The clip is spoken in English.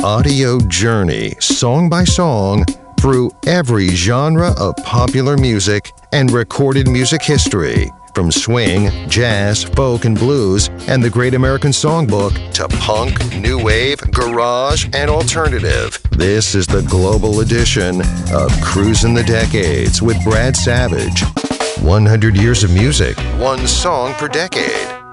audio journey, song by song, through every genre of popular music and recorded music history, from swing, jazz, folk, and blues, and the Great American Songbook to punk, new wave, garage, and alternative. This is the global edition of Cruising the Decades with Brad Savage. 100 years of music, one song per decade.